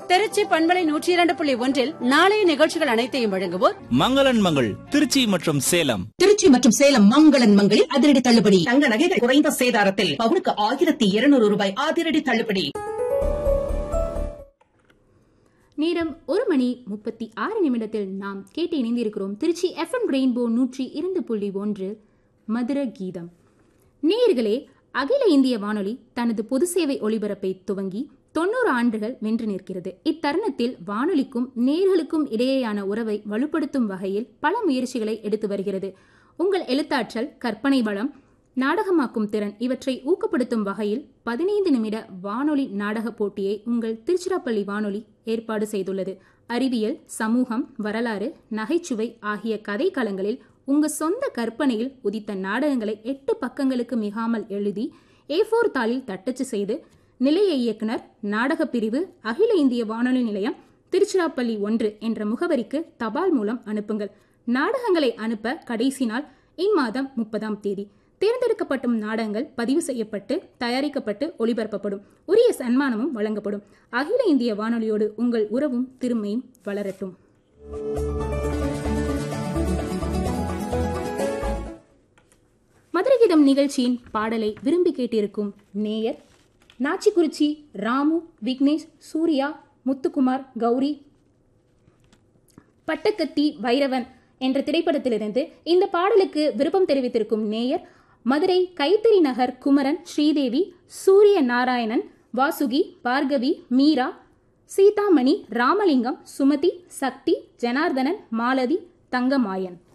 திருச்சி பண்பலை 102.1 நாளைய நிகழ்ச்சிகள் அனைத்தையும் வழங்குவோர் மங்களன் மங்கள் திருச்சி மற்றும் சேலம். திருச்சி மற்றும் சேலம் மங்களன் மங்களில் அதிரடி தள்ளுபடி. தங்க நகைகள் குறைந்த சேதாரத்தில் பவுனுக்கு 1200 ரூபாய் அதிரடி தள்ளுபடி. நேரம் 1:36 நாம் கேட்டு இணைந்திருக்கிறோம் திருச்சி FM ரெயின்போ 102.1 மதுர கீதம். நேயர்களே, அகில இந்திய வானொலி தனது பொது சேவை ஒளிபரப்பை துவங்கி 90 ஆண்டுகள் வென்று நிற்கிறது. இத்தருணத்தில் வானொலிக்கும் நேயர்களுக்கும் இடையேயான உறவை வலுப்படுத்தும் வகையில் பல முயற்சிகளை எடுத்து வருகிறது. உங்கள் எழுத்தாற்றல், கற்பனை வளம், நாடகமாக்கும் திறன் இவற்றை ஊக்கப்படுத்தும் வகையில் 15 நிமிட வானொலி நாடக போட்டியை உங்கள் திருச்சிராப்பள்ளி வானொலி ஏற்பாடு செய்துள்ளது. அறிவியல், சமூகம், வரலாறு, நகைச்சுவை ஆகிய கதை களங்களில் உங்க சொந்த கற்பனையில் உதித்த நாடகங்களை 8 பக்கங்களுக்கு மிகாமல் எழுதி A4 தாளில் தட்டச்சு செய்து நிலைய இயக்குனர், நாடக பிரிவு, அகில இந்திய வானொலி நிலையம், திருச்சிராப்பள்ளி 1 என்ற முகவரிக்கு தபால் மூலம் அனுப்புங்கள். நாடகங்களை அனுப்ப கடைசி நாள் இம்மாதம் 30ஆம் தேதி. தேர்ந்தெடுக்கப்படும் நாடகங்கள் பதிவு செய்யப்பட்டு தயாரிக்கப்பட்டு ஒளிபரப்பப்படும். உரிய சன்மானமும் வழங்கப்படும். அகில இந்திய வானொலியோடு உங்கள் உறவும் திறமையும் வளரட்டும். மதுரகீதம் நிகழ்ச்சியின் பாடலை விரும்பி கேட்டிருக்கும் நேயர் நாச்சிக்குறிச்சி ராமு, விக்னேஷ், சூர்யா, முத்துக்குமார், கௌரி, பட்டக்கத்தி வைரவன் என்ற திரைப்படத்திலிருந்து இந்த பாடலுக்கு விருப்பம் தெரிவித்திருக்கும் நேயர் மதுரை கைத்தறி நகர் குமரன், ஸ்ரீதேவி, சூரிய நாராயணன், வாசுகி, பார்கவி, மீரா, சீதாமணி, ராமலிங்கம், சுமதி, சக்தி, ஜனார்தனன், மாலதி, தங்கமாயன்.